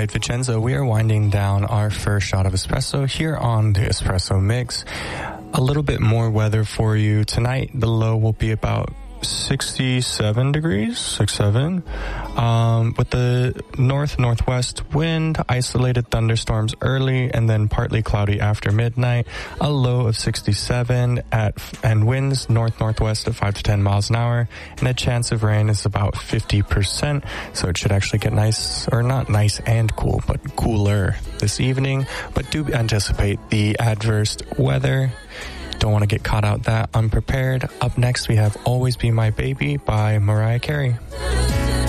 with Vincenzo. We are winding down our first shot of espresso here on the Espresso Mix. A little bit more weather for you tonight. The low will be about 67 degrees, 67, with the northwest wind, isolated thunderstorms early and then partly cloudy after midnight, a low of 67 and winds northwest at 5 to 10 miles an hour, and a chance of rain is about 50%, so it should actually get nice, or not nice and cool, but cooler this evening, but do anticipate the adverse weather. Don't want to get caught out that unprepared. Up next, we have Always Be My Baby by Mariah Carey.